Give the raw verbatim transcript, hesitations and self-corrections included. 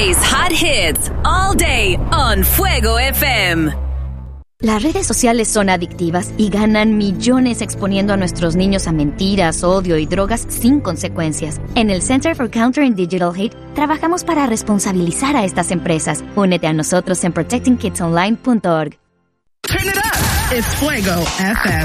Today's hot hits all day on Fuego F M. Las redes sociales son adictivas y ganan millones exponiendo a nuestros niños a mentiras, odio y drogas sin consecuencias. En el Center for Countering Digital Hate trabajamos para responsabilizar a estas empresas. Únete a nosotros en protecting kids online punto org. Turn it up. It's Fuego F M.